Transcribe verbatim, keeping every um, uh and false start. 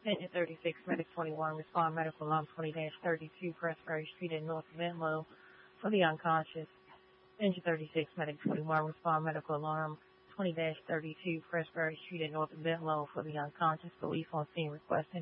Engine thirty-six, Medic twenty-one, respond medical alarm twenty thirty-two, Pressbury Street in North Venlo for the unconscious. Engine thirty-six, Medic twenty-one, respond medical alarm twenty thirty-two, Pressbury Street in North Venlo for the unconscious. Police on scene requesting